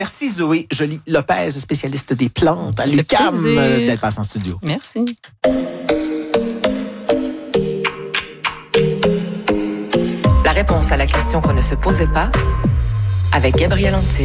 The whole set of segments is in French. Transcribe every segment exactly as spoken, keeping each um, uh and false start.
Merci Zoé Joly-Lopez, spécialiste des plantes à l'U Q A M, d'être passée en studio. Merci. La réponse à la question qu'on ne se posait pas avec Gabriel Antil.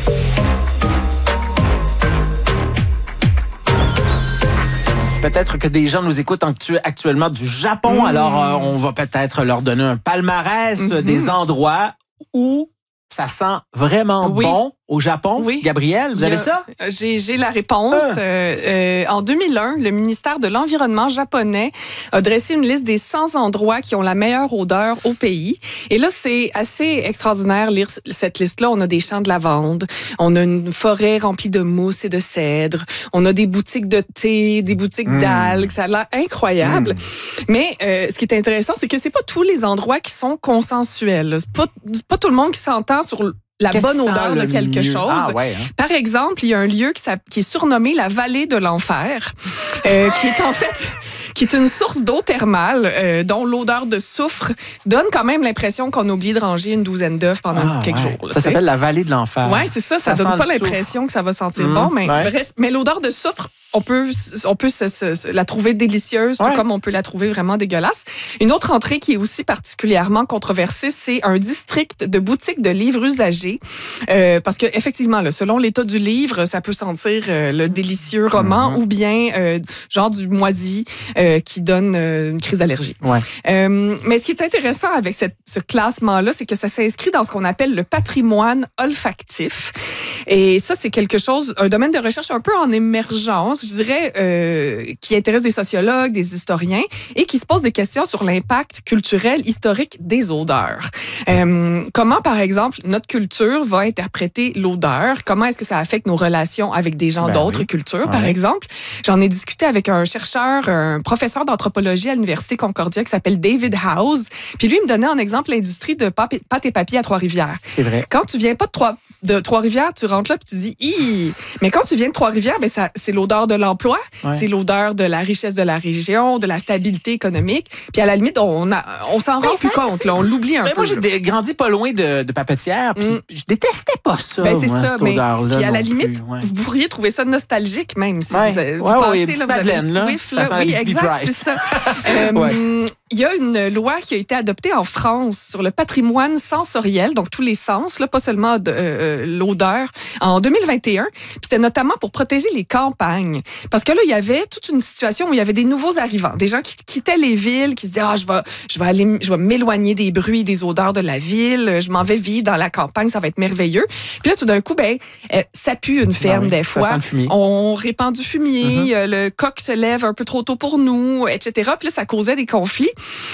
Peut-être que des gens nous écoutent actuellement du Japon, mmh. alors euh, on va peut-être leur donner un palmarès mmh. des endroits où ça sent vraiment oui. bon au Japon. Oui. Gabrielle, vous avez ça? J'ai, j'ai la réponse. Ah. Euh, euh, en deux mille un, le ministère de l'Environnement japonais a dressé une liste des cent endroits qui ont la meilleure odeur au pays. Et là, c'est assez extraordinaire lire cette liste-là. On a des champs de lavande, on a une forêt remplie de mousse et de cèdre, on a des boutiques de thé, des boutiques mmh. d'algues. Ça a l'air incroyable. Mmh. Mais euh, ce qui est intéressant, c'est que c'est pas tous les endroits qui sont consensuels. C'est pas, c'est pas tout le monde qui s'entend sur la Qu'est-ce bonne odeur de quelque mieux? chose. Ah, ouais, hein? Par exemple, il y a un lieu qui, qui est surnommé la vallée de l'enfer, euh, qui est en fait qui est une source d'eau thermale euh, dont l'odeur de soufre donne quand même l'impression qu'on a oublié de ranger une douzaine d'œufs pendant ah, quelques ouais. jours. Là, ça t'sais. s'appelle la vallée de l'enfer. Oui, c'est ça. Ça, ça donne pas l'impression que ça va sentir mmh, bon, mais ouais. bref. Mais l'odeur de soufre, on peut, on peut se, se, se, la trouver délicieuse, ouais. tout comme on peut la trouver vraiment dégueulasse. Une autre entrée qui est aussi particulièrement controversée, c'est un district de boutiques de livres usagés. Euh, parce que effectivement, là, selon l'état du livre, ça peut sentir euh, le délicieux roman mmh. ou bien euh, genre du moisi euh, qui donne euh, une crise d'allergie. Ouais. Euh, mais ce qui est intéressant avec cette, ce classement-là, c'est que ça s'inscrit dans ce qu'on appelle le patrimoine olfactif. Et ça, c'est quelque chose, un domaine de recherche un peu en émergence, je dirais, euh, qui intéresse des sociologues, des historiens, et qui se pose des questions sur l'impact culturel, historique des odeurs. Euh, comment, par exemple, notre culture va interpréter l'odeur? Comment est-ce que ça affecte nos relations avec des gens ben d'autres oui. cultures, ouais. par exemple? J'en ai discuté avec un chercheur, un professeur d'anthropologie à l'Université Concordia qui s'appelle David House. Puis lui, il me donnait en exemple l'industrie de pâte et papier à Trois-Rivières. C'est vrai. Quand tu viens pas de Trois de Trois-Rivières, tu rentres là puis tu dis Hi! Mais quand tu viens de Trois-Rivières, ben ça c'est l'odeur de l'emploi, ouais. c'est l'odeur de la richesse de la région, de la stabilité économique. Puis à la limite, on a, on s'en rend plus compte, là, on l'oublie un mais peu. Moi, j'ai là. grandi pas loin de, de papetière, puis mm. je détestais pas ça. Ben c'est moi, ça, cette mais odeur-là puis à la non limite, plus, ouais. vous pourriez trouver ça nostalgique même si ouais. vous, vous ouais, passez ouais, là, vous avez un petit whiff là, ça oui, exact, c'est ça. euh, ouais. Il y a une loi qui a été adoptée en France sur le patrimoine sensoriel, donc tous les sens, là, pas seulement de, euh, l'odeur, en deux mille vingt et un. Puis c'était notamment pour protéger les campagnes. Parce que là, il y avait toute une situation où il y avait des nouveaux arrivants, des gens qui quittaient les villes, qui se disaient ah, je vais, je vais aller, je vais m'éloigner des bruits, des odeurs de la ville, je m'en vais vivre dans la campagne, ça va être merveilleux. Puis là, tout d'un coup, ben, euh, ça pue une ferme ben oui, des fois. On répand du fumier, mm-hmm. euh, le coq se lève un peu trop tôt pour nous, et cetera. Puis là, ça causait des conflits.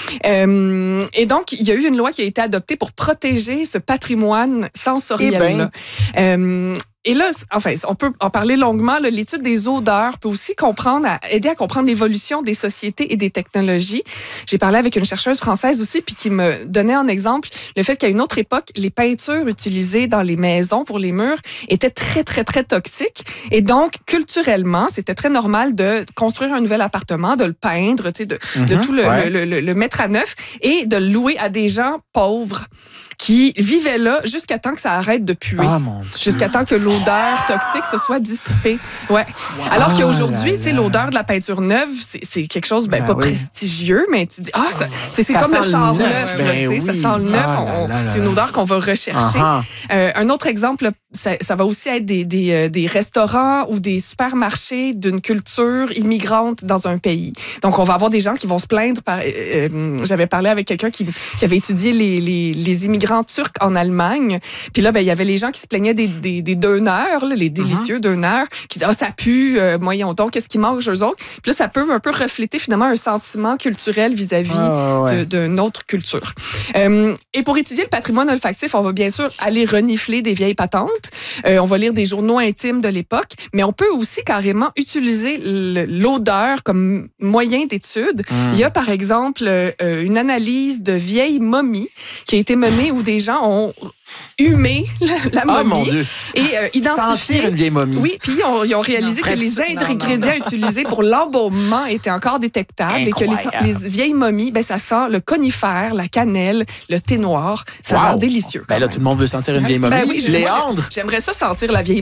Euh, et donc, il y a eu une loi qui a été adoptée pour protéger ce patrimoine sensoriel-là. Eh ben. euh, Et là, enfin, on peut en parler longuement. Là, l'étude des odeurs peut aussi comprendre, à, aider à comprendre l'évolution des sociétés et des technologies. J'ai parlé avec une chercheuse française aussi, puis qui me donnait en exemple le fait qu'à une autre époque, les peintures utilisées dans les maisons pour les murs étaient très, très, très toxiques. Et donc, culturellement, c'était très normal de construire un nouvel appartement, de le peindre, tu sais, de, mm-hmm, de tout le, ouais. le, le, le mettre à neuf et de le louer à des gens pauvres qui vivaient là jusqu'à temps que ça arrête de puer. Oh, mon Dieu. Jusqu'à temps que l'odeur toxique se soit dissipée. Ouais. Wow. Alors qu'aujourd'hui, tu sais, l'odeur de la peinture neuve, c'est, c'est quelque chose, ben, ben pas oui. prestigieux, mais tu dis, ah, ça, c'est ça comme le char neuf, neuf ben là, tu sais, oui. ça sent le neuf. Ah, on, là, là, c'est une odeur qu'on va rechercher. Uh-huh. Euh, un autre exemple, ça, ça va aussi être des, des, euh, des restaurants ou des supermarchés d'une culture immigrante dans un pays. Donc, on va avoir des gens qui vont se plaindre. Par, euh, euh, j'avais parlé avec quelqu'un qui, qui avait étudié les, les, les immigrants turcs en Allemagne. Puis là, ben, il y avait les gens qui se plaignaient des, des, des döners, là, les délicieux uh-huh. döners, qui disaient, ah, ça pue, euh, moyen donc, qu'est-ce qu'ils mangent eux autres? Puis là, ça peut un peu refléter finalement un sentiment culturel vis-à-vis oh, ouais. de, d'une autre culture. Euh, et pour étudier le patrimoine olfactif, on va bien sûr aller renifler des vieilles patentes. Euh, on va lire des journaux intimes de l'époque, mais on peut aussi carrément utiliser l'odeur comme moyen d'étude. Mm. Il y a par exemple euh, une analyse de vieilles momies qui a été menée où des gens ont humé la, la momie. Oh mon Dieu! Et euh, identifié... Sentir une vieille momie. Oui, puis ils ont, ils ont réalisé Non, que les non, ingrédients non, non. utilisés pour l'embaumement étaient encore détectables Incroyable. et que les, les vieilles momies, ben, ça sent le conifère, la cannelle, le thé noir. Ça a Wow. l'air délicieux. Ben là, tout le monde veut sentir une vieille momie. Ben oui, j'ai- moi, Léandre! J'aimerais ça sentir la vieille